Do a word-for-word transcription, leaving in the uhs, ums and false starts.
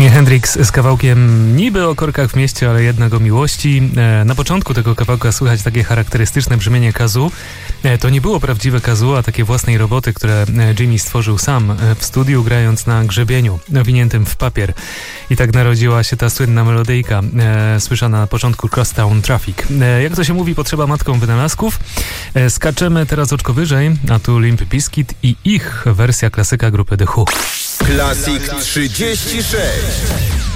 Jimi Hendrix z kawałkiem niby o korkach w mieście, ale jednak o miłości. Na początku tego kawałka słychać takie charakterystyczne brzmienie kazoo. To nie było prawdziwe kazoo, a takie własnej roboty, które Jimmy stworzył sam w studiu, grając na grzebieniu owiniętym w papier. I tak narodziła się ta słynna melodyjka, słyszana na początku Crosstown Traffic. Jak to się mówi, potrzeba matką wynalazków. Skaczemy teraz oczko wyżej, a tu Limp Bizkit i ich wersja klasyka grupy The Who. Classic trzydzieści sześć.